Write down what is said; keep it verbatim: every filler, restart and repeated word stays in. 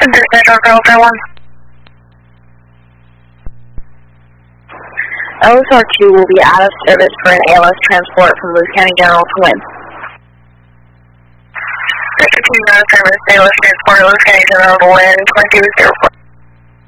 Dispatch on Colonel Fair one. L S R two will be out of service for an A L S transport from Lewis County General to Wynn. Dispatch two, out of service, A L S transport, Lewis County General to Wynn, twenty-two zero four.